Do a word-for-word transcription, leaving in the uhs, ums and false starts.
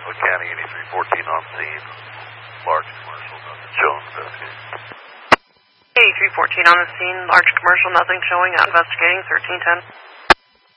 Norfolk County, eighty-three fourteen on scene. Large commercial, nothing showing, investigating. eighty-three fourteen on the scene, large commercial, nothing showing, out investigating, thirteen ten.